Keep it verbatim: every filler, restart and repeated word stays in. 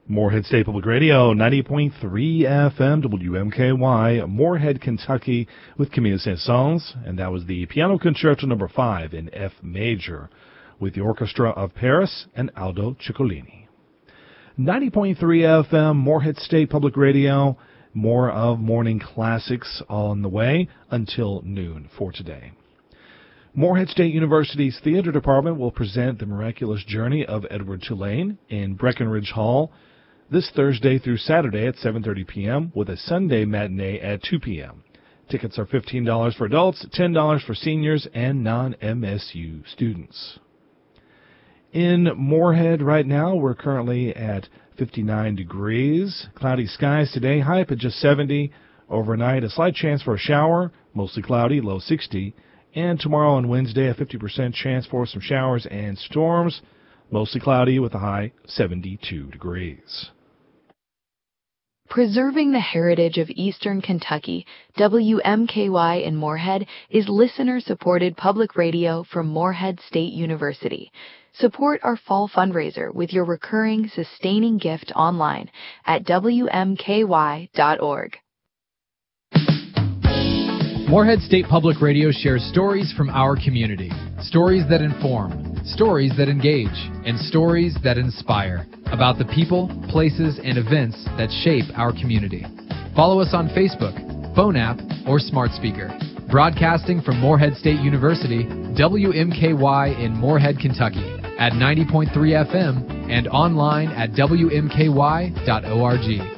Morehead State Public Radio, ninety point three F M, W M K Y, Morehead, Kentucky, with Camille Saint-Saëns, and that was the Piano Concerto number five in F major, with the Orchestra of Paris and Aldo Ciccolini. ninety point three F M, Morehead State Public Radio, more of morning classics on the way until noon for today. Morehead State University's Theater Department will present The Miraculous Journey of Edward Tulane in Breckenridge Hall this Thursday through Saturday at seven thirty p.m. with a Sunday matinee at two p.m. Tickets are fifteen dollars for adults, ten dollars for seniors and non-M S U students. In Morehead right now, we're currently at fifty-nine degrees. Cloudy skies today, high up at just seventy. Overnight, a slight chance for a shower, mostly cloudy, low sixty. And tomorrow and Wednesday, a fifty percent chance for some showers and storms, mostly cloudy with a high seventy-two degrees. Preserving the heritage of Eastern Kentucky, W M K Y in Morehead is listener-supported public radio from Morehead State University. Support our fall fundraiser with your recurring, sustaining gift online at W M K Y dot org. Morehead State Public Radio shares stories from our community. Stories that inform, stories that engage, and stories that inspire about the people, places, and events that shape our community. Follow us on Facebook, phone app, or smart speaker. Broadcasting from Morehead State University, W M K Y in Morehead, Kentucky at ninety point three F M and online at W M K Y dot org.